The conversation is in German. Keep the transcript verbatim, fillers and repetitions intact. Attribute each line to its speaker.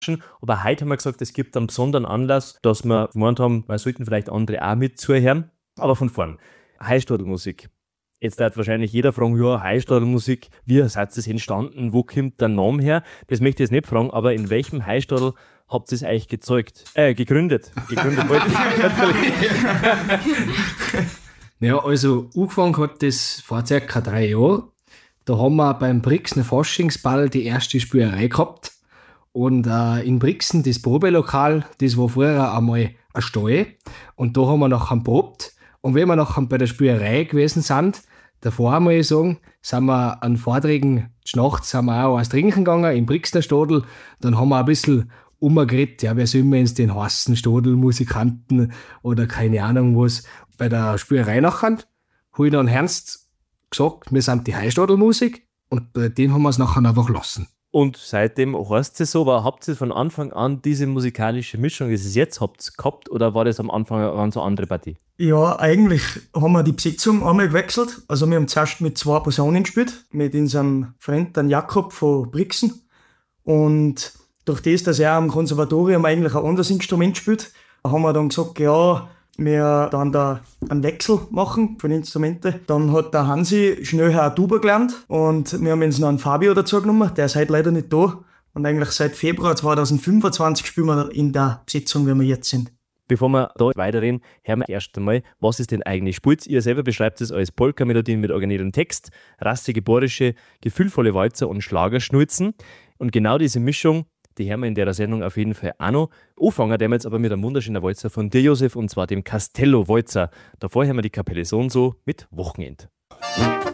Speaker 1: Aber heute haben wir gesagt, es gibt einen besonderen Anlass, dass wir gemeint haben, wir sollten vielleicht andere auch mit zuhören. Aber von vorn. Heistadl-Musik. Jetzt wird wahrscheinlich jeder fragen, ja, Heistadl-Musik, wie ist das entstanden, wo kommt der Name her? Das möchte ich jetzt nicht fragen, aber in welchem Heistadl habt ihr es euch gezeugt? Äh, gegründet. Gegründet wollte ich natürlich.
Speaker 2: Ja, also angefangen hat das vor circa drei Jahren. Da haben wir beim Brixen Faschingsball die erste Spielerei gehabt. Und äh, in Brixen, das Probelokal, das war früher einmal ein Stall. Und da haben wir nachher probt. Und wenn wir nachher bei der Spielerei gewesen sind, davor muss ich sagen, sind wir an Vorträgen nachts sind wir auch was trinken gegangen im Brixner Stadel. Dann haben wir ein bisschen umgeredet, ja, wer soll wir jetzt den heißen Stadelmusikanten oder keine Ahnung was. Bei der Spielerei nachher habe ich dann ernst gesagt, wir sind die Heistadl-Musik. Und bei denen haben wir es nachher einfach lassen.
Speaker 1: Und seitdem heißt es so, aber habt ihr von Anfang an diese musikalische Mischung, die ihr jetzt habt, gehabt oder war das am Anfang eine ganz andere Partie?
Speaker 3: Ja, eigentlich haben wir die Besetzung einmal gewechselt. Also wir haben zuerst mit zwei Personen gespielt, mit unserem Freund, den Jakob von Brixen. Und durch das, dass er am Konservatorium eigentlich ein anderes Instrument spielt, haben wir dann gesagt, ja, wir dann da einen Wechsel machen von Instrumenten. Dann hat der Hansi schnell eine Tuba gelernt und wir haben jetzt noch einen Fabio dazu genommen, der ist heute leider nicht da. Und eigentlich seit Februar zweitausendfünfundzwanzig spielen wir in der Besetzung, wie wir jetzt sind.
Speaker 1: Bevor wir da weiterreden, hören wir erst einmal, was ist denn eigentlich spielt? Ihr selber beschreibt es als Polka-Melodien mit originellem Text, rassige Borische, gefühlvolle Walzer und Schlagerschnulzen. Und genau diese Mischung, die hören wir in der Sendung auf jeden Fall auch noch. Anfangen wir jetzt aber mit einem wunderschönen Walzer von dir, Josef, und zwar dem Castello-Walzer. Davor hören wir die Kapelle so und so mit Wochenend.